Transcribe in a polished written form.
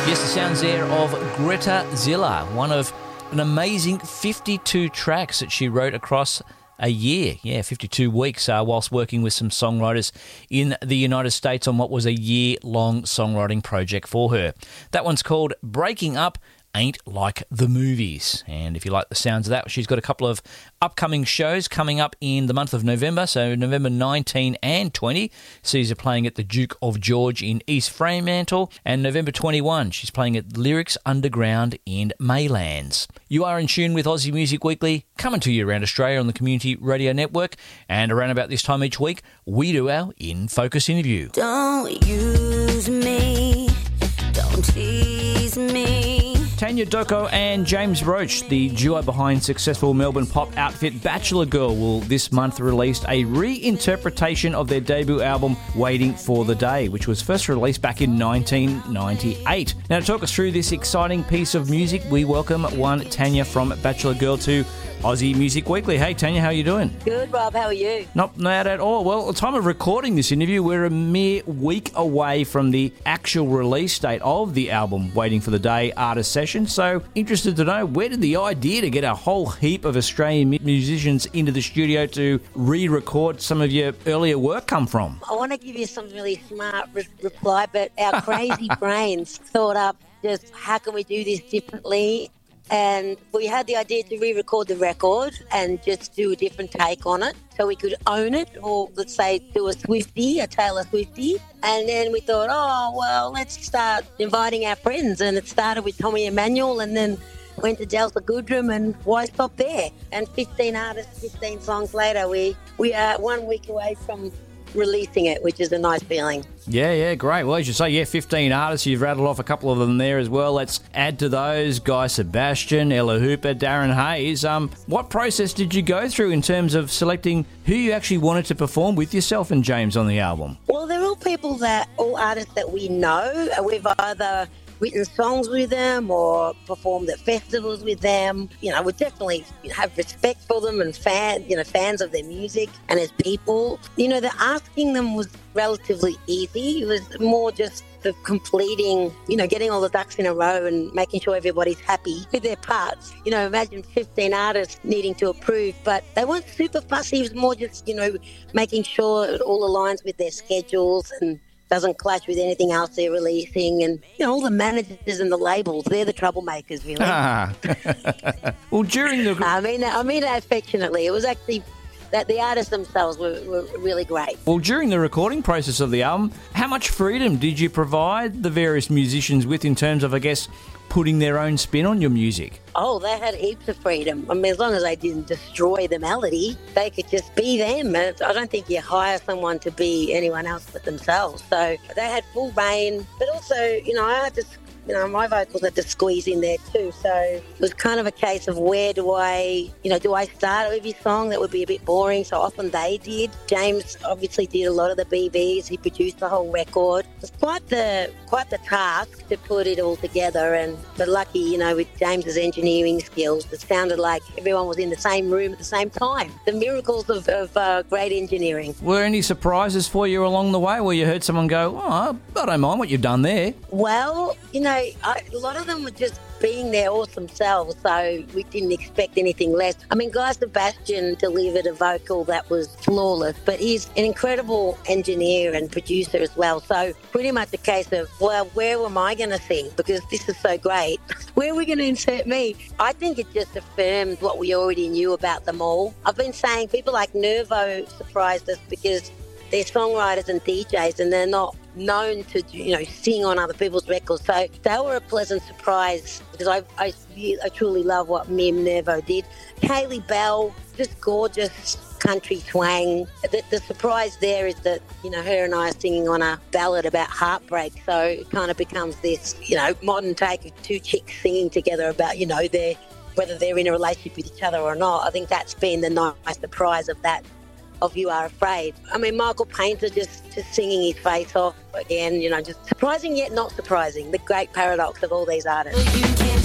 Yes, the sounds there of Greta Zilla, one of an amazing 52 tracks that she wrote across a year. 52 weeks whilst working with some songwriters in the United States on what was a year-long songwriting project for her. That one's called Breaking Up Ain't Like the Movies. And if you like the sounds of that, she's got a couple of upcoming shows coming up in the month of November. So November 19 and 20 sees her playing at the Duke of George in East Fremantle. And November 21, she's playing at Lyrics Underground in Maylands. You are in tune with Aussie Music Weekly, coming to you around Australia on the Community Radio Network. And around about this time each week, we do our In Focus interview. Don't use me, don't tease me. Tanya Doko and James Roach, the duo behind successful Melbourne pop outfit Bachelor Girl, will this month release a reinterpretation of their debut album Waiting for the Day, which was first released back in 1998. Now, to talk us through this exciting piece of music, we welcome one Tanya from Bachelor Girl to Aussie Music Weekly. Hey Tanya, how are you doing? Good, Rob. How are you? Not bad at all. Well, at the time of recording this interview, we're a mere week away from the actual release date of the album Waiting for the Day artist session. So, interested to know, where did the idea to get a whole heap of Australian musicians into the studio to re-record some of your earlier work come from? I want to give you some really smart reply, but our crazy brains thought up just how can we do this differently? And we had the idea to re-record the record and just do a different take on it so we could own it, or let's say do a Taylor Swiftie. And then we thought, oh, well, let's start inviting our friends. And it started with Tommy Emmanuel and then went to Delta Goodrem, and why stop there? And 15 artists, 15 songs later, we are 1 week away from releasing it, which is a nice feeling. Yeah, great. Well, as you say, 15 artists. You've rattled off a couple of them there as well. Let's add to those Guy Sebastian, Ella Hooper, Darren Hayes. What process did you go through in terms of selecting who you actually wanted to perform with yourself and James on the album? Well, they're all artists that we know. We've either written songs with them or performed at festivals with them. You know, we definitely have respect for them and fans of their music and as people. You know, the asking them was relatively easy. It was more just the completing, getting all the ducks in a row and making sure everybody's happy with their parts. Imagine 15 artists needing to approve, but they weren't super fussy. It was more just, making sure it all aligns with their schedules and doesn't clash with anything else they're releasing. And, all the managers and the labels, they're the troublemakers, really. Well, during the... I mean that affectionately. It was actually that the artists themselves were really great. Well, during the recording process of the album, how much freedom did you provide the various musicians with in terms of, I guess, putting their own spin on your music? Oh, they had heaps of freedom. I mean, as long as they didn't destroy the melody, they could just be them. And I don't think you hire someone to be anyone else but themselves. So they had full reign. But also, I had to... my vocals had to squeeze in there too. So it was kind of a case of where do I start every song? That would be a bit boring. So often they did. James obviously did a lot of the BBs. He produced the whole record. It was quite the task to put it all together. But lucky, with James's engineering skills, it sounded like everyone was in the same room at the same time. The miracles of great engineering. Were any surprises for you along the way where you heard someone go, oh, I don't mind what you've done there? Well, a lot of them were just being their awesome selves, so we didn't expect anything less. I mean, Guy Sebastian delivered a vocal that was flawless, but he's an incredible engineer and producer as well. So pretty much a case of, well, where am I going to sing? Because this is so great. Where are we going to insert me? I think it just affirmed what we already knew about them all. I've been saying people like Nervo surprised us because they're songwriters and DJs and they're not known to, sing on other people's records. So they were a pleasant surprise because I truly love what Mim Nervo did. Kaylee Bell, just gorgeous country twang. The surprise there is that, her and I are singing on a ballad about heartbreak. So it kind of becomes this, modern take of two chicks singing together about, whether they're in a relationship with each other or not. I think that's been the nice surprise of that. Of You Are Afraid. I mean, Michael Painter just singing his face off again, just surprising yet not surprising. The great paradox of all these artists. You can't